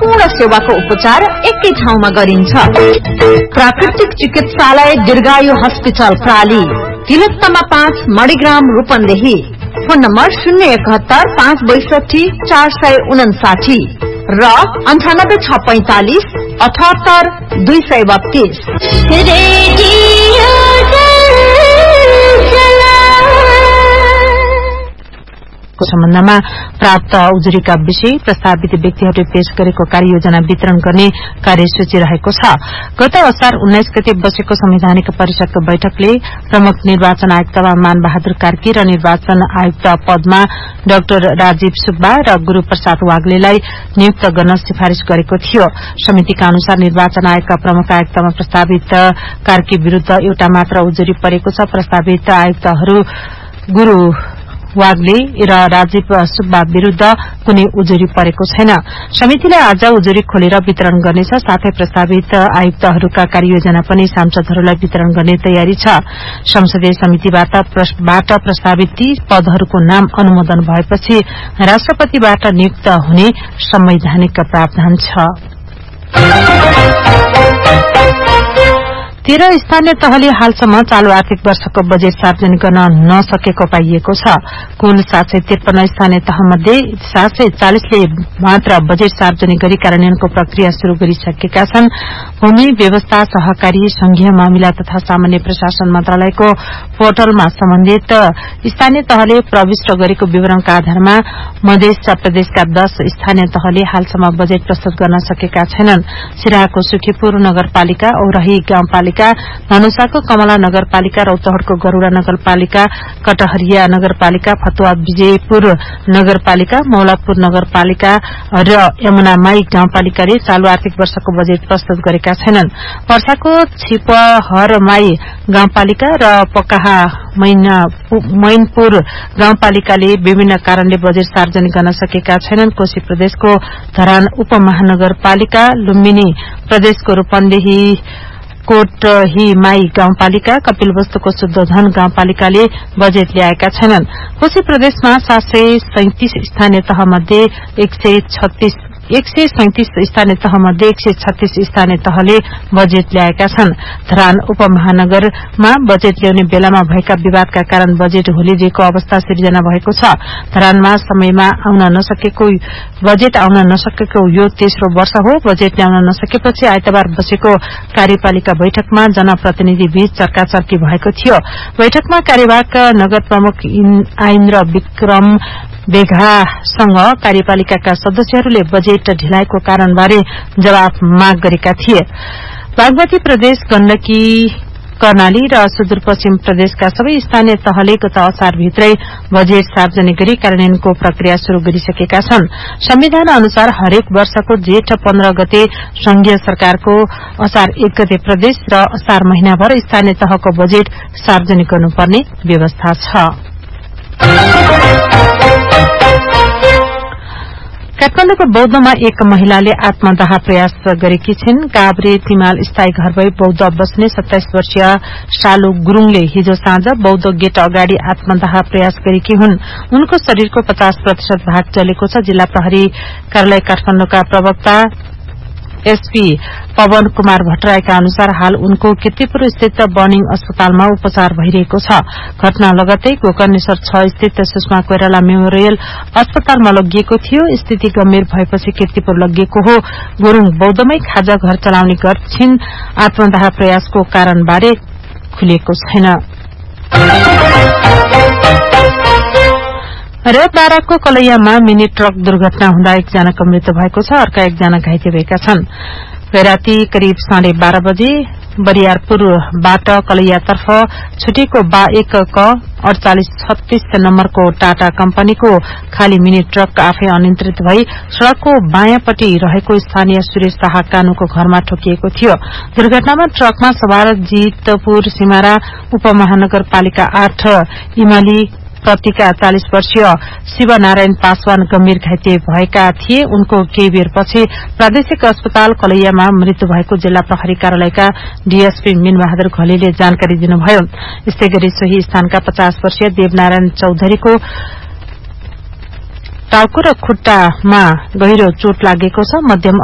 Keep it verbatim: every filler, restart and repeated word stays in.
सम्पूर्ण सेवाको उपचार एकै ठाउँमा गरिन्छ। प्राकृतिक चिकित्सालय दीर्घायु हस्पिटल प्राली, तिलोत्तमा पाँच, मणिग्राम, रूपन्देही। फोन नम्बर शून्य एकहत्तर पाँच बैसठी चार सय उनासाठी र अन्ठानब्बे छ पैंतालिस अठहत्तर दुई सय बत्तीस। सम्बन्धमा प्राप्त उजुरीका विषय प्रस्तावित व्यक्तिहरूले पेश गरेको कार्ययोजना वितरण गर्ने कार्यसूची रहेको छ। गत असार उन्नाइस गते बसेको संवैधानिक परिषदको बैठकले प्रमुख निर्वाचन आयुक्तमा मान बहादुर कार्की र निर्वाचन आयुक्त पदमा डाक्टर राजीव सुब्बा र गुरू प्रसाद वाग्लेलाई नियुक्त गर्न सिफारिश गरेको थियो। समितिका अनुसार निर्वाचन आयोगका प्रमुख आयुक्तमा प्रस्तावित कार्की विरूद्ध एउटा मात्र उजुरी परेको छ। प्रस्तावित आयुक्तहरू गुरू वाग्ले र राजीव सुब्बा विरूद्ध कुनै उजुरी परेको छैन। समितिले आज उजुरी खोलेर वितरण गर्नेछ। साथै प्रस्तावित आयुक्तहरूका कार्ययोजना पनि सांसदहरूलाई वितरण गर्ने तयारी छ। संसदीय समितिबाट प्रस्तावित ती पदहरूको नाम अनुमोदन भएपछि राष्ट्रपतिबाट नियुक्त हुने संवैधानिक प्रावधान छ। तेह्र स्थानीय तहले हालसम्म चालू आर्थिक वर्षको बजेट सार्वजनिक गर्न नसकेको पाइएको छ। कुल सात सय त्रिपन्न स्थानीय तहमध्ये सात सय चालिसले मात्र बजेट सार्वजनिक गरी कार्यान्वयनको प्रक्रिया शुरू गरिसकेका छन्। भूमि व्यवस्था सहकारी संघीय मामिला तथा सामान्य प्रशासन मन्त्रालयको पोर्टलमा सम्बन्धित स्थानीय तहले प्रविष्ट गरेको विवरणका आधारमा मधेस प्रदेशका दश स्थानीय तहले हालसम्म बजेट प्रस्तुत गर्न सकेका छैनन्। सिराहाको सुखीपुर नगरपालिका, औरही गाउँपालिका, धनुषाको कमला नगरपालिका, रौतहटको गरूड़ा नगरपालिका, कटहरिया नगरपालिका, फतुवा विजयपुर नगरपालिका, मौलापुर नगरपालिका र यमुनामाई गाउँपालिकाले चालू आर्थिक वर्षको बजेट प्रस्तुत गरेका छैनन्। वर्षाको छिपहरमाई गाउँपालिका र पकाहा मैनपुर गाउँपालिकाले विभिन्न कारणले बजेट सार्वजनिक गर्न सकेका छैनन्। कोशी प्रदेशको धरान उपमहानगरपालिका, लुम्बिनी प्रदेशको रूपन्देही कोटहीमाई गाउँपालिका, कपिलवस्तुको शुद्धोधन गाउँपालिकाले बजेट ल्याएका छैनन्। कोशी प्रदेशमा सात सय सैंतिस स्थानीय तह मध्ये एक सय छत्तीस एक सय सैंतिस स्थानीय तह मध्ये एक सय छत्तीस स्थानीय तहले बजेट ल्याएका छन्। धरान उपमहानगरमा बजेट ल्याउने बेलामा भएका विवादका कारण बजेट होलिदिएको अवस्था सिर्जना भएको छ। धरानमा समयमा आउन नसकेको बजेट आउन नसकेको यो तेस्रो वर्ष हो। बजेट ल्याउन नसकेपछि आइतबार बसेको कार्यपालिका बैठकमा जनप्रतिनिधि बीच चर्काचर्की भएको थियो। बैठकमा कार्यवाहक नगर प्रमुख आइन्द्र विक्रम बेघासँग कार्यपालिकाका सदस्यहरूले बजेट ढिलाइको कारणबारे जवाफ माग गरेका थिए। बागमती प्रदेश, गण्डकी, कर्णाली र सुदूरपश्चिम प्रदेशका सबै स्थानीय तहले गत असारभित्रै बजेट सार्वजनिक गरी कार्यान्वयनको प्रक्रिया शुरू गरिसकेका छन्। संविधान अनुसार हरेक वर्षको जेठ पन्ध्र गते संघीय सरकारको, असार एक गते प्रदेश र असार महिनाभर स्थानीय तहको बजेट सार्वजनिक गर्नुपर्ने व्यवस्था छ। काठमाडौँको बौद्धमा एक महिलाले आत्मदाह प्रयास गरेकी छिन्। काभ्रे तिमाल स्थायी घर भई बौद्ध बस्ने सत्ताइस वर्षीय शालु गुरूङले हिजो साँझ बौद्ध गेट अगाडि आत्मदाह प्रयास गरेकी हुन्। उनको शरीरको पचास प्रतिशत भाग जलेको छ। जिल्ला प्रहरी कार्यालय काठमाडौँका प्रवक्ता एसपी पवन कुमार भट्टराईका अनुसार हाल उनको कीर्तिपुर स्थित बर्निङ अस्पतालमा उपचार भइरहेको छ। घटना लगतै गोकर्णेश्वर छ स्थित सुषमा कोइराला मेमोरियल अस्पतालमा लगिएको थियो। स्थिति गम्भीर भएपछि कीर्तिपुर लगिएको हो। गुरूङ बौद्धमै खाजा घर चलाउने गर्छिन्। आत्मदाह प्रयासको कारणबारे खुलिएको छैन। र बाराको कलैयामा मिनी ट्रक दुर्घटना हुँदा एकजनाको मृत्यु भएको छ। अर्का एकजना घाइते भएका छन्। राति करिब साढे बाह्र बजे बरियारपुरबाट कलैयातर्फ छुटेको बा एक क अड़चालिस छत्तीस नम्बरको टाटा कम्पनीको खाली मिनी ट्रक आफै अनियन्त्रित भई सड़कको बायाँपट्टि रहेको स्थानीय सुरेश शाह कानुको घरमा ठोकिएको थियो। दुर्घटनामा ट्रकमा सवार जितपुर सिमारा उपमहानगरपालिका आठ इमाली प्रतिका चालीस वर्षीय शिवनारायण पासवान गम्भीर घाइते भएका थिए। उनको केही बेरपछि प्रादेशिक अस्पताल कलैयामा मृत्यु भएको जिल्ला प्रहरी कार्यालयका डीएसपी मीनबहादुर घलेले जानकारी दिनुभयो। यस्तै गरी सोही स्थानका पचास वर्षीय देवनारायण चौधरीको टाउको र खुट्टामा गहिरो चोट लागेको छ। मध्यम